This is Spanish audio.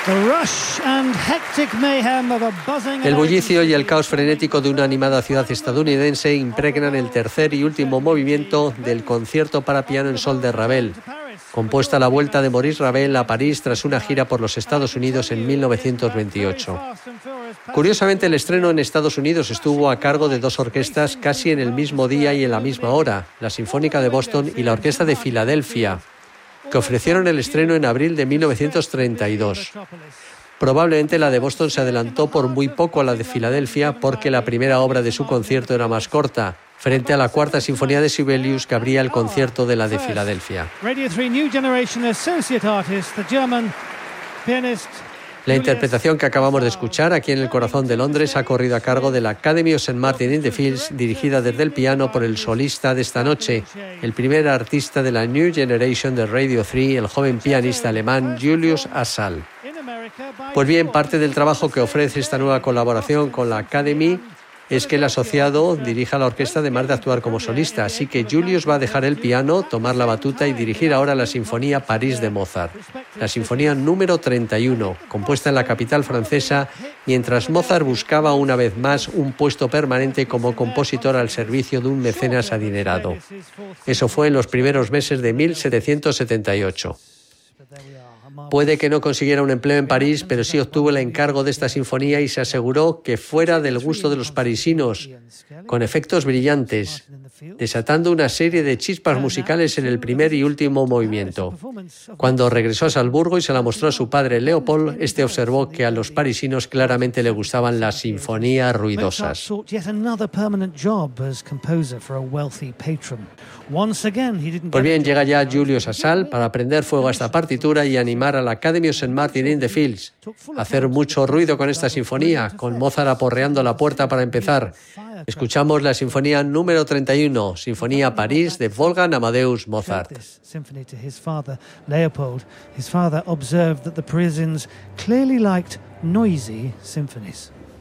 El bullicio y el caos frenético de una animada ciudad estadounidense impregnan el tercer y último movimiento del concierto para piano en sol de Ravel, compuesta a la vuelta de Maurice Ravel a París tras una gira por los Estados Unidos en 1928. Curiosamente, el estreno en Estados Unidos estuvo a cargo de dos orquestas casi en el mismo día y en la misma hora, la Sinfónica de Boston y la Orquesta de Filadelfia, que ofrecieron el estreno en abril de 1932. Probablemente la de Boston se adelantó por muy poco a la de Filadelfia porque la primera obra de su concierto era más corta, frente a la cuarta sinfonía de Sibelius que abría el concierto de la de Filadelfia. La interpretación que acabamos de escuchar aquí en el corazón de Londres ha corrido a cargo de la Academy of St. Martin in the Fields, dirigida desde el piano por el solista de esta noche, el primer artista de la New Generation de Radio 3, el joven pianista alemán Julius Asal. Pues bien, parte del trabajo que ofrece esta nueva colaboración con la Academy es que el asociado dirija la orquesta además de actuar como solista, así que Julius va a dejar el piano, tomar la batuta y dirigir ahora la Sinfonía París de Mozart, la Sinfonía número 31, compuesta en la capital francesa, mientras Mozart buscaba una vez más un puesto permanente como compositor al servicio de un mecenas adinerado. Eso fue en los primeros meses de 1778. Puede que no consiguiera un empleo en París, pero sí obtuvo el encargo de esta sinfonía y se aseguró que fuera del gusto de los parisinos, con efectos brillantes, desatando una serie de chispas musicales en el primer y último movimiento. Cuando regresó a Salzburgo y se la mostró a su padre Leopold, este observó que a los parisinos claramente le gustaban las sinfonías ruidosas. Pues bien, llega ya Julius Asal para prender fuego a esta partitura y animar a la Academy of St. Martin in the Fields a hacer mucho ruido con esta sinfonía, con Mozart aporreando la puerta para empezar. Escuchamos la Sinfonía número 31, Sinfonía París de Wolfgang Amadeus Mozart. Leopold, his father, observed that the Parisians clearly liked noisy symphonies.